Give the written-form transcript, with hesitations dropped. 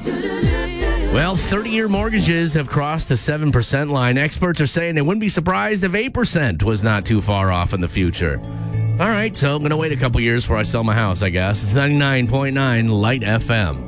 Well, 30-year mortgages have crossed the 7% line. Experts are saying they wouldn't be surprised if 8% was not too far off in the future. All right, so I'm going to wait a couple years before I sell my house, I guess. It's 99.9 Light FM.